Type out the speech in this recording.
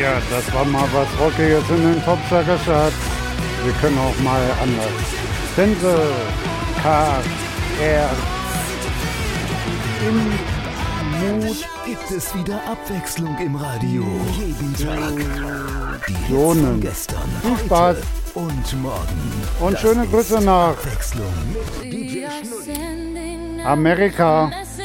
Ja, das war mal was Rockiges in den Topsacker Charts. Wir können auch mal anders. Sense, K, R, im Mut gibt es wieder Abwechslung im Radio. Jeden Tag. Die Hits Jonen. von gestern, Viel Spaß. heute und morgen. Und Das schöne ist Grüße nach Abwechslung mit DJ Schnulli. Amerika.